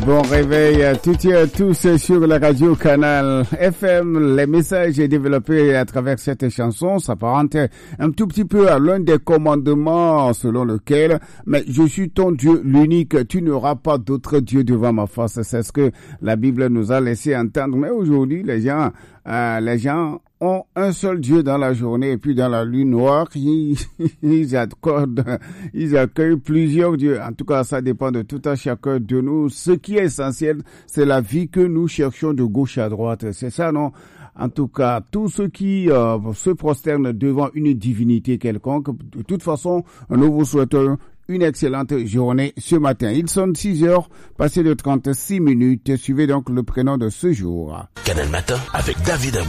Bon réveil à toutes et à tous sur la radio Canal FM. Les messages développés à travers cette chanson s'apparentent un tout petit peu à l'un des commandements selon lequel « Mais je suis ton Dieu, l'unique, tu n'auras pas d'autre Dieu devant ma face ». C'est ce que la Bible nous a laissé entendre. Mais aujourd'hui, les gens ont un seul Dieu dans la journée et puis dans la lune noire, ils accueillent plusieurs dieux. En tout cas, ça dépend de tout un chacun de nous. Ce qui est essentiel, c'est la vie que nous cherchons de gauche à droite. C'est ça, non? En tout cas, tous ceux qui se prosternent devant une divinité quelconque, de toute façon, nous vous souhaitons une excellente journée ce matin. Ils sont 6 heures, passées de 36 minutes. Suivez donc le prénom de ce jour. Canal Matin avec David Abou.